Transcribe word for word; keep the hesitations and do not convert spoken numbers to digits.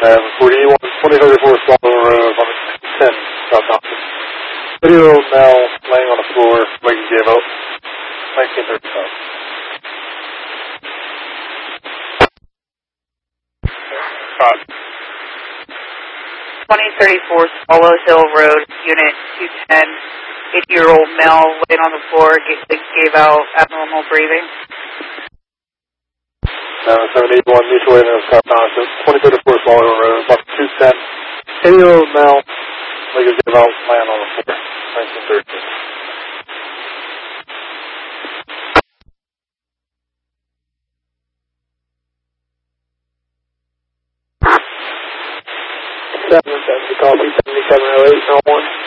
Um, forty-one, twenty thirty-four Swallow Road, one ten, South Thompson. thirty-year-old male laying on the floor, legs gave out, nineteen thirty-five. Hot. twenty thirty-four Swallow Hill Road, Unit two ten, eighty-year-old male laying on the floor, legs gave out, abnormal breathing. seven seven eight one, mutual aid in South Thompson, twenty thirty-four Swallow Hill Road, one two ten, eighty-year-old male, legs gave out, laying on the floor, nineteen thirty. seven seventy, call seventy-seven oh eight, oh one.